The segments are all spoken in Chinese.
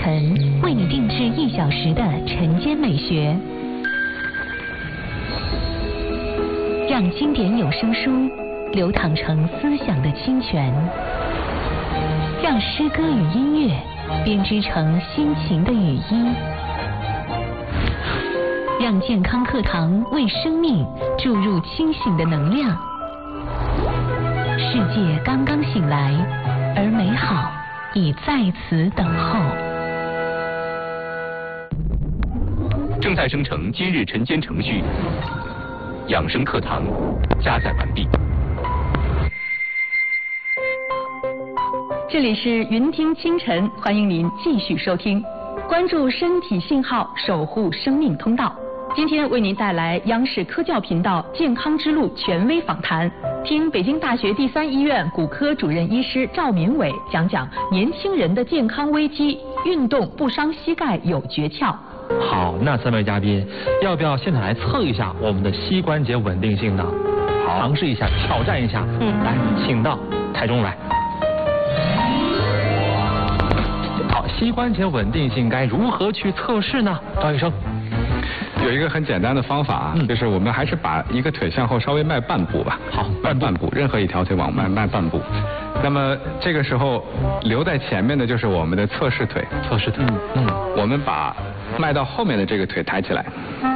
城为你定制1小时的晨间美学，让经典有声书流淌成思想的清泉，让诗歌与音乐编织成心情的语音，让健康课堂为生命注入清醒的能量。世界刚刚醒来，而美好已在此等候。 正在生成今日晨间程序，养生课堂加载完毕。 这里是云听清晨，欢迎您继续收听，关注身体信号，守护生命通道。今天为您带来央视科教频道健康之路权威访谈，听北京大学第3医院骨科主任医师赵民伟讲讲年轻人的健康危机，运动不伤膝盖有诀窍。 好，那3位嘉宾要不要现在来测一下我们的膝关节稳定性呢？好，尝试一下，挑战一下。来，请到台中来。好，膝关节稳定性该如何去测试呢？赵医生。 有一个很简单的方法啊，就是我们还是把一个腿向后稍微迈半步吧。好，迈半步，任何一条腿往迈半步。那么这个时候留在前面的就是我们的侧式腿。 侧式腿。 我们把迈到后面的这个腿抬起来。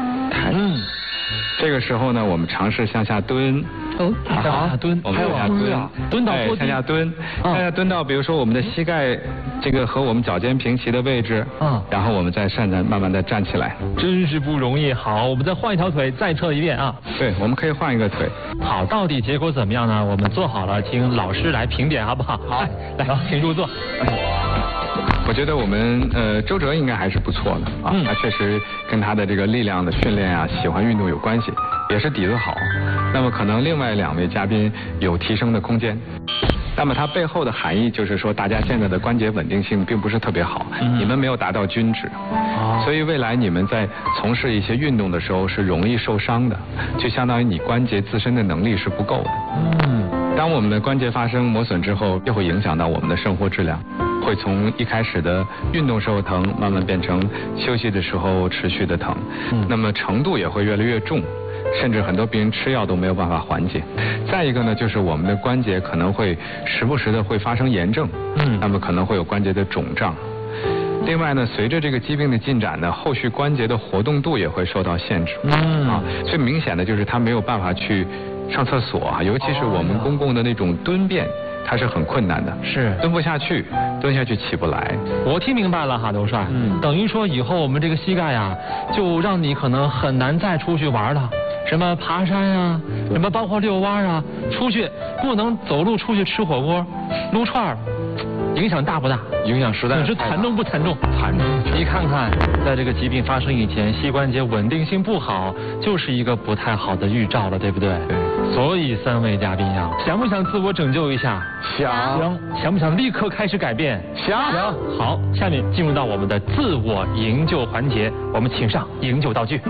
这个时候呢，我们尝试向下蹲。 向下蹲， 我们向下蹲， 蹲到多低？ 向下蹲，向下蹲到比如说我们的膝盖这个和我们脚尖平齐的位置。然后我们再慢慢的站起来。 真是不容易。好，我们再换一条腿，再测一遍啊。 对，我们可以换一个腿。 好，到底结果怎么样呢？我们做好了，请老师来评点，好不好？好，来，请入座。 我觉得我们周哲应该还是不错的啊，他确实跟他的这个力量的训练啊，喜欢运动有关系，也是底子好。那么可能另外2位嘉宾有提升的空间。那么它背后的含义就是说，大家现在的关节稳定性并不是特别好，你们没有达到均值，所以未来你们在从事一些运动的时候是容易受伤的，就相当于你关节自身的能力是不够的。当我们的关节发生磨损之后，就会影响到我们的生活质量，会从一开始的运动时候疼，慢慢变成休息的时候持续的疼，那么程度也会越来越重。甚至很多病人吃药都没有办法缓解。再一个呢，就是我们的关节可能会时不时的会发生炎症，那么可能会有关节的肿胀。另外呢，随着这个疾病的进展呢，后续关节的活动度也会受到限制。最明显的就是他没有办法去上厕所啊，尤其是我们公共的那种蹲便。它是很困难的，是蹲不下去，蹲下去起不来。 我听明白了哈，刘帅，等于说以后我们这个膝盖呀，就让你可能很难再出去玩了，什么爬山呀，什么包括遛弯啊，出去不能走路出去吃火锅、撸串儿。影响大不大？影响实在是惨重不惨重？惨重！你看看，在这个疾病发生以前，膝关节稳定性不好，就是一个不太好的预兆了，对不对？对。所以3位嘉宾呀，想不想自我拯救一下？想不想立刻开始改变？想。好，下面进入到我们的自我营救环节，我们请上营救道具。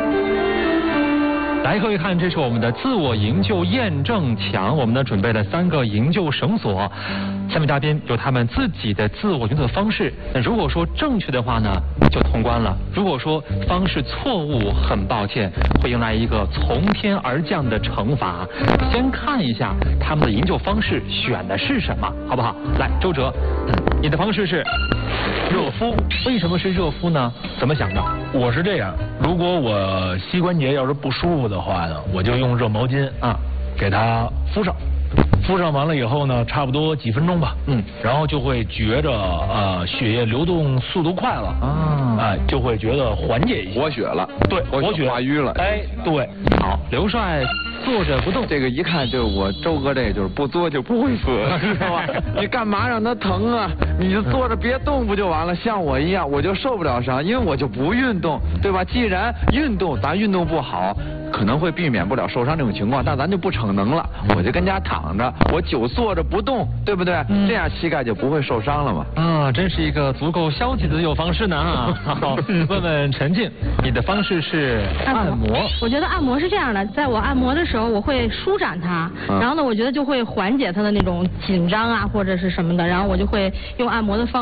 来，各位看，这是我们的自我营救验证墙，我们呢准备了3个营救绳索，3位嘉宾有他们自己的自我营救方式。那如果说正确的话呢，就通关了；如果说方式错误，很抱歉，会迎来一个从天而降的惩罚。先看一下他们的营救方式选的是什么，好不好？来，周哲，你的方式是热敷，为什么是热敷呢？怎么想的？ 我是这样，如果我膝关节要是不舒服的话呢，我就用热毛巾给它敷上。敷上完了以后呢，差不多几分钟吧，然后就会觉着血液流动速度快了，就会觉得缓解一些， 活血了， 对，活血化瘀了， 哎，对， 好，刘帅坐着不动， 这个一看就我周哥这就是不作就不会死，知道吧？你干嘛让他疼啊？你就坐着别动不就完了？像我一样，我就受不了伤，因为我就不运动，对吧？既然运动，咱运动不好，可能会避免不了受伤这种情况，但咱就不逞能了，我就跟家躺着，我久坐着不动，对不对？这样膝盖就不会受伤了嘛。 真是一个足够消极的有方式呢啊！好，问问陈静，你的方式是按摩。 我觉得按摩是这样的，在我按摩的时候，我会舒展它，然后呢，我觉得就会缓解它的那种紧张啊或者是什么的，然后我就会用按摩的方式。